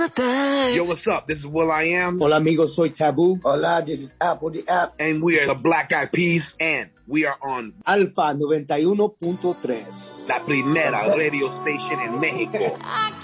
Yo, what's up? This is will.i.am. Hola amigos, soy Taboo. Hola, this is Apple the App. And we are the Black Eyed Peas. And we are on Alfa 91.3. La Primera Radio Station en México.